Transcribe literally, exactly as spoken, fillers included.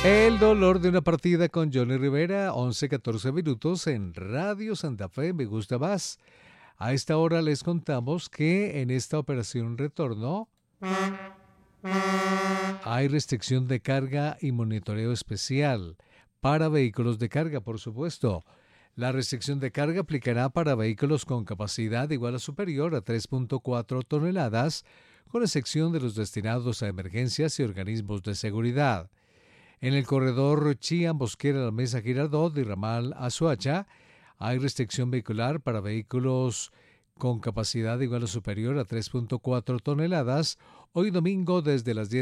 El dolor de una partida con Johnny Rivera, once catorce minutos en Radio Santa Fe, me gusta más. A esta hora les contamos que en esta operación retorno hay restricción de carga y monitoreo especial para vehículos de carga, por supuesto. La restricción de carga aplicará para vehículos con capacidad igual o superior a tres punto cuatro toneladas, con excepción de los destinados a emergencias y organismos de seguridad. En el corredor Chía, Mosquera, La Mesa, Girardot y Ramal Azuacha hay restricción vehicular para vehículos con capacidad igual o superior a tres punto cuatro toneladas, hoy domingo desde las diez